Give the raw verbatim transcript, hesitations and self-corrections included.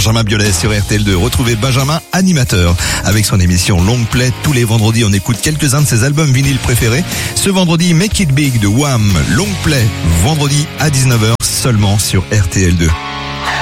Benjamin Biolay sur R T L deux. Retrouvez Benjamin, animateur, avec son émission Long Play. Tous les vendredis, on écoute quelques-uns de ses albums vinyles préférés. Ce vendredi, Make It Big de Wham! Long Play, vendredi à dix-neuf heures, seulement sur R T L deux.